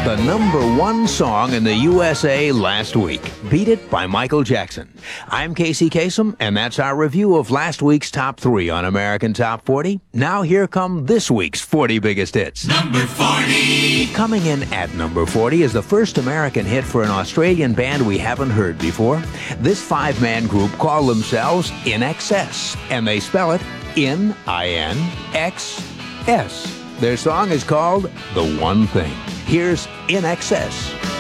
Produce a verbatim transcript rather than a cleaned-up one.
The number one song in the U S A last week. Beat It by Michael Jackson. I'm Casey Kasem, and that's our review of last week's top three on American Top forty. Now here come this week's forty biggest hits. Number forty. Coming in at number forty is the first American hit for an Australian band we haven't heard before. This five-man group call themselves In Excess, and they spell it N I N X S. Their song is called The One Thing. Here's In Excess.